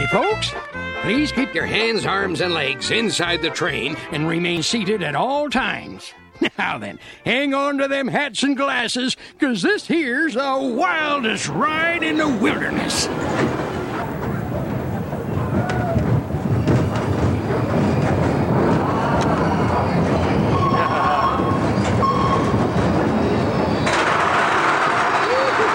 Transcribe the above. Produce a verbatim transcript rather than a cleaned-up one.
Okay, folks, please keep your hands, arms, and legs inside the train and remain seated at all times. Now then, hang on to them hats and glasses, 'cause this here's the wildest ride in the wilderness.